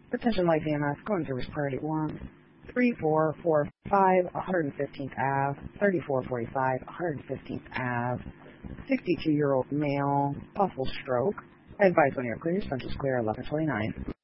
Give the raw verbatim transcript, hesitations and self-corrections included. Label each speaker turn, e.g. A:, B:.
A: Attention light V M S, going service priority one. three four four five, one hundred fifteenth Ave, thirty-four forty-five, one hundred fifteenth Ave, sixty-two-year-old male, possible stroke. Advise when you're clear, Central Square, eleven twenty-nine.